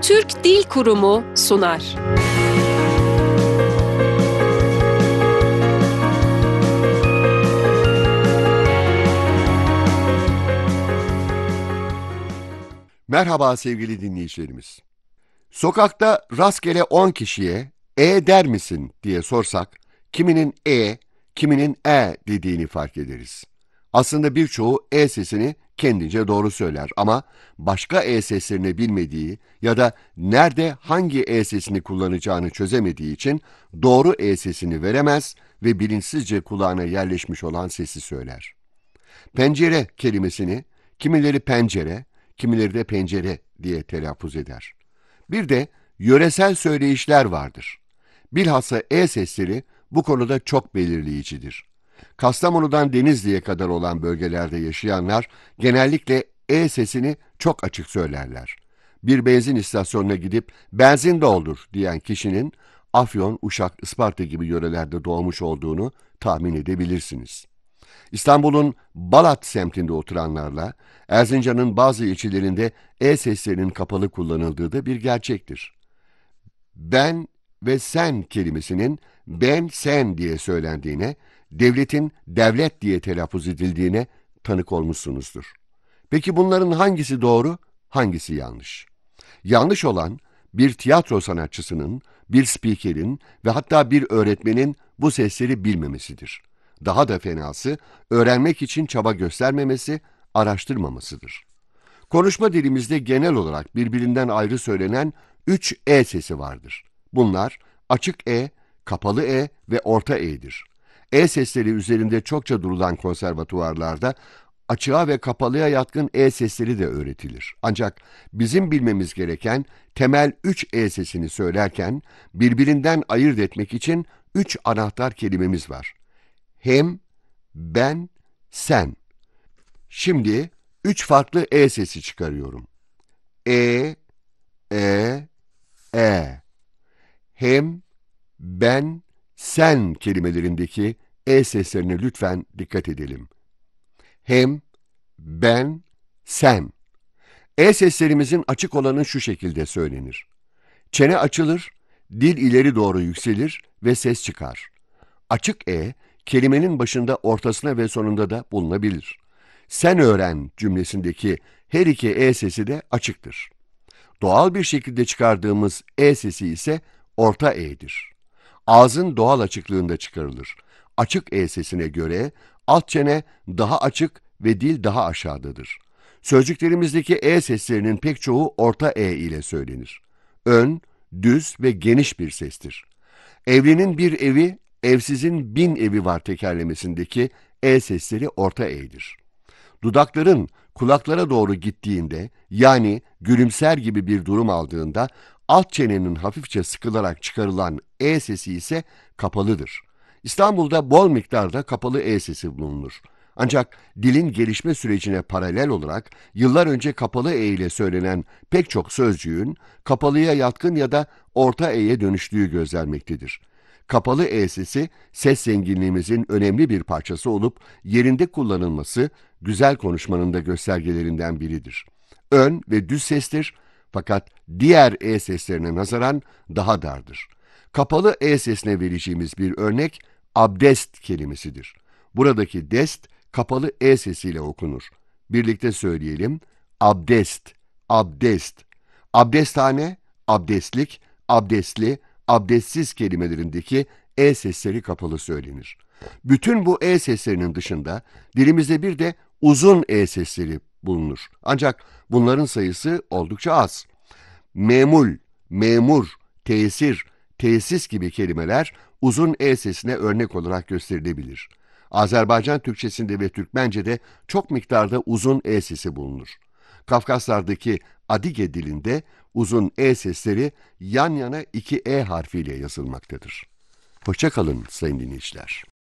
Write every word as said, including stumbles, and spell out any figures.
Türk Dil Kurumu sunar. Merhaba sevgili dinleyicilerimiz. Sokakta rastgele on kişiye "e der misin?" diye sorsak, kiminin e, kiminin e dediğini fark ederiz. Aslında birçoğu e sesini kendince doğru söyler ama başka e seslerini bilmediği ya da nerede hangi e sesini kullanacağını çözemediği için doğru e sesini veremez ve bilinçsizce kulağına yerleşmiş olan sesi söyler. Pencere kelimesini kimileri pencere, kimileri de pencere diye telaffuz eder. Bir de yöresel söyleyişler vardır. Bilhassa e sesleri bu konuda çok belirleyicidir. Kastamonu'dan Denizli'ye kadar olan bölgelerde yaşayanlar genellikle e sesini çok açık söylerler. Bir benzin istasyonuna gidip "benzin doldur" diyen kişinin Afyon, Uşak, Isparta gibi yörelerde doğmuş olduğunu tahmin edebilirsiniz. İstanbul'un Balat semtinde oturanlarla Erzincan'ın bazı ilçelerinde e seslerinin kapalı kullanıldığı da bir gerçektir. Ben ve sen kelimesinin ben sen diye söylendiğine, devletin devlet diye telaffuz edildiğine tanık olmuşsunuzdur. Peki bunların hangisi doğru, hangisi yanlış? Yanlış olan bir tiyatro sanatçısının, bir spikerin ve hatta bir öğretmenin bu sesleri bilmemesidir. Daha da fenası, öğrenmek için çaba göstermemesi, araştırmamasıdır. Konuşma dilimizde genel olarak birbirinden ayrı söylenen üç e sesi vardır. Bunlar açık e, kapalı e ve orta e'dir. E sesleri üzerinde çokça durulan konservatuvarlarda açığa ve kapalıya yatkın e sesleri de öğretilir. Ancak bizim bilmemiz gereken temel üç e sesini söylerken birbirinden ayırt etmek için üç anahtar kelimemiz var. Hem, ben, sen. Şimdi üç farklı e sesi çıkarıyorum. E, e, e. Hem, ben, sen kelimelerindeki e seslerine lütfen dikkat edelim. Hem, ben, sen. E seslerimizin açık olanı şu şekilde söylenir. Çene açılır, dil ileri doğru yükselir ve ses çıkar. Açık e, kelimenin başında, ortasına ve sonunda da bulunabilir. Sen öğren cümlesindeki her iki e sesi de açıktır. Doğal bir şekilde çıkardığımız e sesi ise orta e'dir. Ağzın doğal açıklığında çıkarılır. Açık e sesine göre alt çene daha açık ve dil daha aşağıdadır. Sözcüklerimizdeki e seslerinin pek çoğu orta e ile söylenir. Ön, düz ve geniş bir sestir. Evlinin bir evi, evsizin bin evi var tekerlemesindeki e sesleri orta e'dir. Dudakların kulaklara doğru gittiğinde, yani gülümser gibi bir durum aldığında, alt çenenin hafifçe sıkılarak çıkarılan e sesi ise kapalıdır. İstanbul'da bol miktarda kapalı e sesi bulunur. Ancak dilin gelişme sürecine paralel olarak yıllar önce kapalı e ile söylenen pek çok sözcüğün kapalıya yatkın ya da orta e'ye dönüştüğü gözlenmektedir. Kapalı e sesi, ses zenginliğimizin önemli bir parçası olup yerinde kullanılması güzel konuşmanın da göstergelerinden biridir. Ön ve düz sestir fakat diğer e seslerine nazaran daha dardır. Kapalı e sesine vereceğimiz bir örnek abdest kelimesidir. Buradaki dest kapalı e sesiyle okunur. Birlikte söyleyelim. Abdest, abdest. Abdesthane, abdestlik, abdestli, abdestsiz kelimelerindeki e sesleri kapalı söylenir. Bütün bu e seslerinin dışında dilimizde bir de uzun e sesleri bulunur. Ancak bunların sayısı oldukça az. Memul, memur, tesir, tesis gibi kelimeler uzun e sesine örnek olarak gösterilebilir. Azerbaycan Türkçesinde ve Türkmence'de çok miktarda uzun e sesi bulunur. Kafkaslardaki Adige dilinde uzun e sesleri yan yana iki e harfiyle yazılmaktadır. Hoşça kalın sayın dinleyiciler.